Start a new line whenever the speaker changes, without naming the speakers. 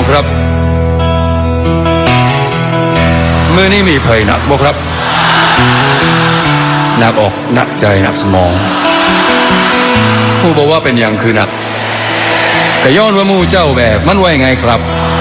ครับมื้อนี้มีไผหนักบ่ครับหนักอกหนักใจหนักสมองผู้บอกว่าเป็นอย่างคือหนักก็ย้อนว่ามู่เจ้าแบกมันไว้ไงครับ